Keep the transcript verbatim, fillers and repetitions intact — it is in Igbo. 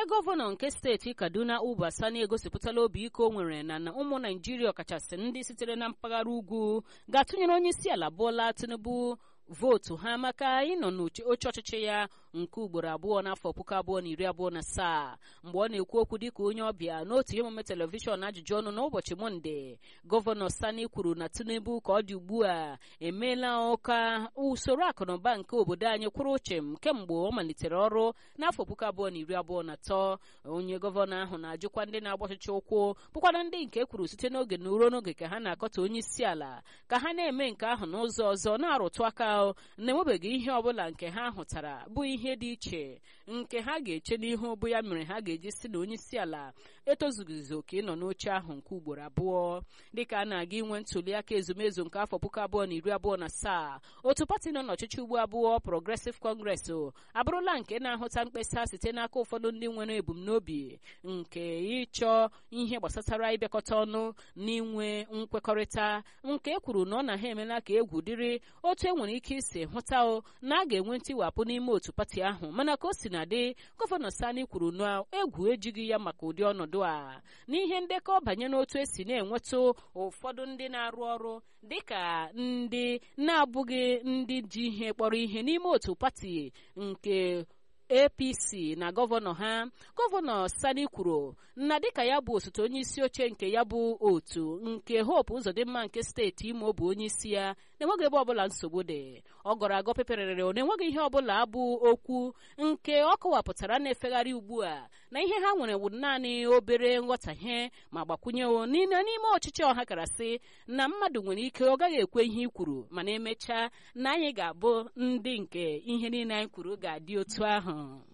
onye gọvanọ nke steeti Kaduna Uba Sani egosipụtala obi ike o nwere na na ụmụ Naijiria ọkachasị ndị sitere na mpaghara ugwu ga-atụnyere onye isi ala Bola Tinubu vootu ha maka ịnọ n'oche ọchịchị ya nke ugboro abụọ n'afọ puku abụọ na iri abụọ na asaa. Mgbe ọ na-ekwu okwu dịka onye ọbịa n'otu ihe omume telivishọn ajụjụ ọnụ n'ụbọchị Mọnde, gọvanọ Sani kwuru na Tinubu ka ọ dị ugbu a emeela ụka usoro akụnụba nke obodo anyị kwụrụ chịm kemgbe ọ malitere ọrụ n'afọ puku abụọ na iri abụọ na atọ. Onye gọvanọ ahụ na-ajụkwa ndị na-agba ọchịchị ụkwụ bụkwana ndị nke kwuru site n'oge na ruo n'oge ka ha na-akọta onye isi ala ka ha na-eme nke ahụ n'ụzọ ọzọ na-arụtụ aka na-enwebeghị ihe ọbụla nke ha hụtara bụ ihe dị iche nke ha ga-eche n'ihu bụ ya mere ha ga-eji si na onye isi ala etozughịzi oke ịnọ n'oche ahụ nke ugboro abụọ. Dịka a na-aga inwe ntụliaka ezumezu nke afọ puku abụọ na iri abụọ na asaa, otu pati nọ n'ọchịchị ugbu abụọ Progressive Congress abụrụla nke na-ahụta mkpesa site n'aka ụfọdụ ndị nwere ebumnobi nke ịchọ ihe gbasatara ịbịakọta ọnụ n'inwe nkwekọrịta nke e kwuru na ọ na ha emela ka egwu dịrị otu e nwere ike isi hụta na a ga-enwe ntiwapụ n'ime otu pati ahụ, mana ka o si na dị, gọvanọ Sani kwuru na egwu ejighị ya maka ụdị ọnọdụ a. N'ihe ndekọ banye n'otu esi na-enwetụ ụfọdụ ndị na-arụ ọrụ dịka ndị na-abụghị ndị ji ihe kpọrọ ihe n'ime otu pati nke A P C na gọvanọ ha, gọvanọ Sani kwuru na dịka ya bụ osote onye isi oche nke ya bụ otu nke Hope Uzodimma nke steeti Imo bụ onye isi ya na-enweghị ebe ọbụla nsogbu dị. Ọ gọrọ agọ peperere na enweghị ihe ọbụla bụ okwu nke ọ kọwapụtara na-efegharị ugbu a na ihe ha nwere wụ naanị obere nghọtahie ma gbakwunyewo n'ime n'ime ọchịchị ọha karasị na mmadụ nwere ike ọ gaghị ekwe ihe i kwuru mana emechaa na anyị ga-abụ ndị nke ihe niile anyị kwuru ga-adị otu ahụ.